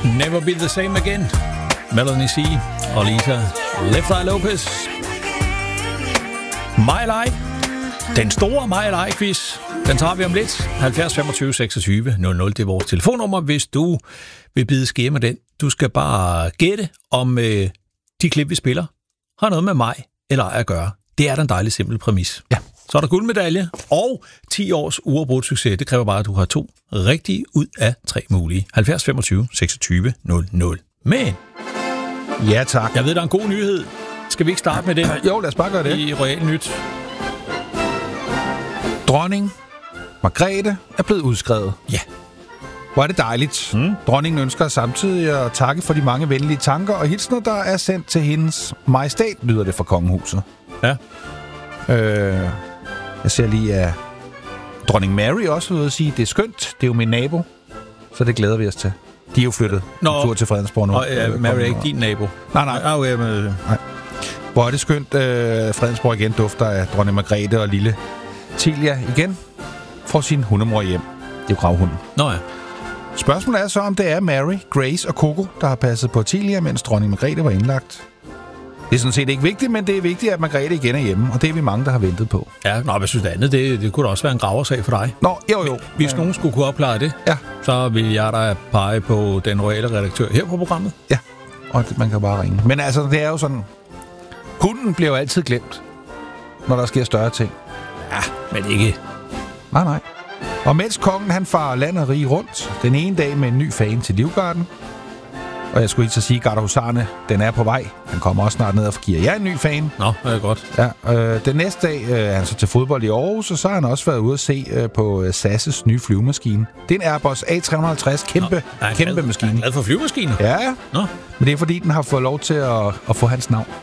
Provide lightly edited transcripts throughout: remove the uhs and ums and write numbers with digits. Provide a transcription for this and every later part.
Never Be The Same Again. Melanie C. og Lisa Left Eye Lopez. My Lie. Den store My Lie-quiz. Den tager vi om lidt. 70 25 26 00. Det er vores telefonnummer, hvis du vil bide skære med den. Du skal bare gætte, om de klip, vi spiller, har noget med mig eller ej at gøre. Det er den dejlige simpel præmis. Ja. Så er der guldmedalje og 10 års uafbrudt succes. Det kræver bare, at du har 2 rigtige ud af 3 mulige. 70 25 26 00. Men... Ja, tak. Jeg ved, der er en god nyhed. Skal vi ikke starte med det? Jo, lad os bare gøre det. I Royal Nyt. Dronning Margrethe er blevet udskrevet. Ja. Hvor er det dejligt. Dronningen ønsker samtidig at takke for de mange venlige tanker og hilsner, der er sendt til hendes majestæt, lyder det fra kongehuset. Ja. Jeg ser lige, at dronning Mary også vil sige, det er skønt, det er jo min nabo, så det glæder vi os til. De er jo flyttet en tur til Fredensborg nu. Og Mary er ikke din nabo. Nej. Nej. Hvor er det skønt, Fredensborg igen dufter af dronning Margrethe og lille Tilia igen får sin hundemor hjem. Det er jo gravhunden. Nå ja. Spørgsmålet er så, om det er Mary, Grace og Coco, der har passet på Tilia, mens dronning Margrethe var indlagt. Det er sådan set ikke vigtigt, men det er vigtigt, at Margrethe igen er hjemme, og det er vi mange, der har ventet på. Ja, jeg synes det andet, det kunne da også være en graversag for dig. Nå, jo. Hvis nogen skulle kunne opklare det, så vil jeg da pege på den royale redaktør her på programmet. Ja, og man kan bare ringe. Men altså, det er jo sådan... Hunden bliver jo altid glemt, når der sker større ting. Ja, men ikke... Nej. Og mens kongen, han farer land og rige rundt, den ene dag med en ny fane til Livgarden, og jeg skulle ikke så sige, at Gardehusarne, den er på vej. Han kommer også snart ned og giver jer en ny fan. Nå, det er godt. Ja, den næste dag er han så til fodbold i Aarhus, og så har han også været ude at se på SAS' nye flyvemaskine. Det er en Airbus A350, kæmpe maskine. Er glad for flyvemaskiner? Ja. Nå. Men det er fordi, den har fået lov til at få hans navn.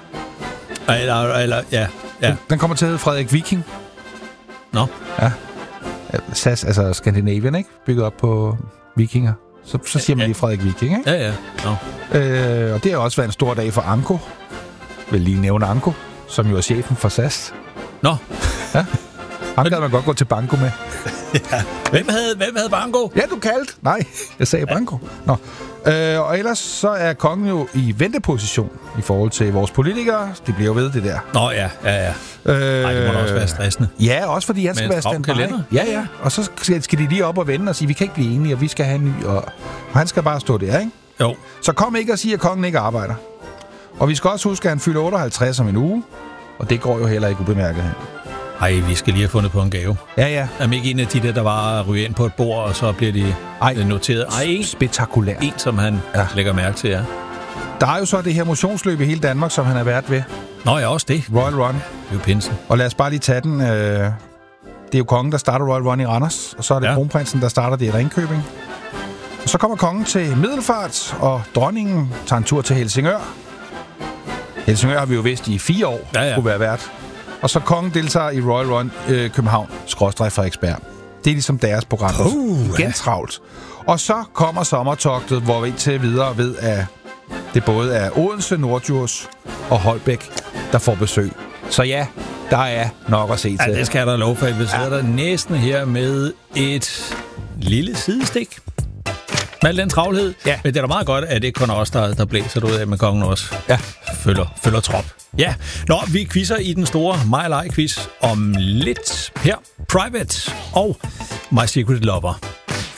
Ja. Den kommer til at hedde Frederik Viking. Nå. Ja. SAS, altså Scandinavian, ikke? Bygget op på vikinger. Så siger man lige Frederik Viking, ikke? Ja. Nå. Og det har også været en stor dag for Anko. Vil lige nævne Anko, som jo er chefen for SAS. Nå. Ja. Ham gad man godt gå til banko med. Ja. Hvem havde banko? Ja, du kaldte. Nej, jeg sagde banko. Nå. Og ellers så er kongen jo i venteposition i forhold til vores politikere. De bliver jo ved det der. Nå ja. Nej, det må da også være stressende. Ja, også fordi han skal være standby. Ja. Og så skal de lige op og vende og sige, vi kan ikke blive enige, og vi skal have en ny. Og han skal bare stå der, ikke? Jo. Så kom ikke og sige, at kongen ikke arbejder. Og vi skal også huske, at han fylder 58 om en uge. Og det går jo heller ikke ubemærket hen. Ej, vi skal lige have fundet på en gave. Ja. Er ikke en af de der var ryge ind på et bord, og så bliver de noteret? Ej, spektakulært. En, som han lægger mærke til, ja. Der er jo så det her motionsløb i hele Danmark, som han er vært ved. Nå ja, også det. Royal Run. Det er jo pinsen. Og lad os bare lige tage den. Det er jo kongen, der starter Royal Run i Randers, og så er det kronprinsen, der starter det i Ringkøbing. Og så kommer kongen til Middelfart, og dronningen tager en tur til Helsingør. Helsingør har vi jo vidst i 4 år kunne være vært. Og så kongen deltager i Royal Run København/Frederiksberg. Det er ligesom deres program. Igen travlt. Og så kommer sommertogtet, hvor vi indtil videre ved, at det både er Odense, Norddjurs og Holbæk, der får besøg. Så ja, der er nok at se til. Ja, det skal der lov for. Vi sidder der næsten her med et lille sidestik. Med al den travlhed. Ja. Men det er da meget godt, at det ikke kun er os, der blæser ud af, med kongen også følger trop. Ja, vi quizzer i den store My Lie-quiz om lidt her. Private og My Secret Lover.